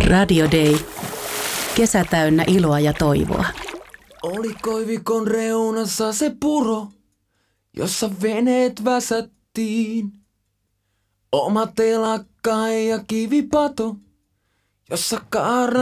Radio Day. Kesä täynnä iloa ja toivoa. Oli koivikon reunassa se puro, jossa veneet väsättiin. Oma telakka ja kivipato, jossa kaara